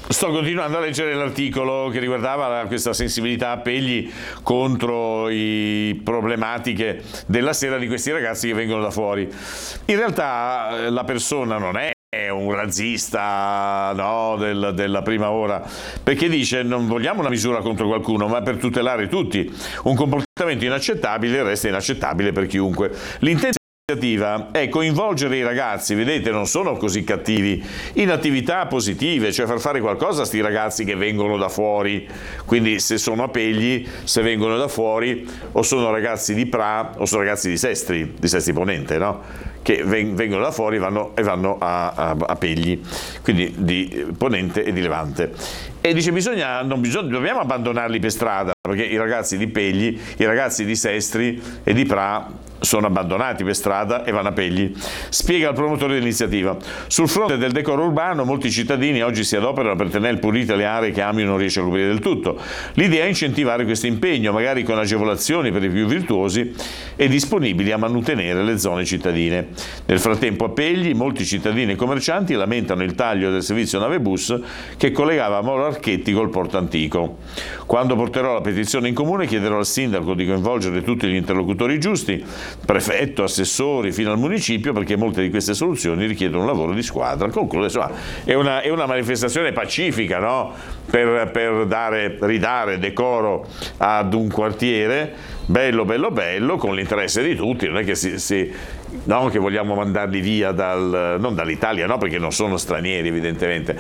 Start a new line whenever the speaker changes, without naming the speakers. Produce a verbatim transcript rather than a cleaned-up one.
Sto continuando a leggere l'articolo che riguardava questa sensibilità a Pegli contro le problematiche della sera di questi ragazzi che vengono da fuori. In realtà la persona non è un razzista, no, del, della prima ora, perché dice non vogliamo una misura contro qualcuno, ma per tutelare tutti. Un comportamento inaccettabile resta inaccettabile per chiunque. L'intenzione è coinvolgere i ragazzi, vedete, non sono così cattivi, in attività positive, cioè far fare qualcosa a sti ragazzi che vengono da fuori. Quindi se sono a Pegli, se vengono da fuori, o sono ragazzi di Pra o sono ragazzi di Sestri, di Sestri Ponente, no? Che vengono da fuori vanno, e vanno a, a, a Pegli, quindi di Ponente e di Levante. E dice bisogna, non bisogna, dobbiamo abbandonarli per strada, perché i ragazzi di Pegli, i ragazzi di Sestri e di Pra sono abbandonati per strada e vanno a Pegli. Spiega il promotore dell'iniziativa: sul fronte del decoro urbano molti cittadini oggi si adoperano per tenere pulite le aree che Amio non riesce a coprire del tutto. L'idea è incentivare questo impegno, magari con agevolazioni per i più virtuosi e disponibili a mantenere le zone cittadine. Nel frattempo a Pegli molti cittadini e commercianti lamentano il taglio del servizio nave bus che collegava Molo Archetti col Porto Antico. Quando porterò la petizione in comune chiederò al sindaco di coinvolgere tutti gli interlocutori giusti, prefetto, assessori, fino al municipio, perché molte di queste soluzioni richiedono un lavoro di squadra. Conclude, insomma, è una, è una manifestazione pacifica, no? per, per dare, ridare decoro ad un quartiere bello, bello, bello, con l'interesse di tutti. Non è che, si, si, no, che vogliamo mandarli via dal, non dall'Italia, no, perché non sono stranieri evidentemente,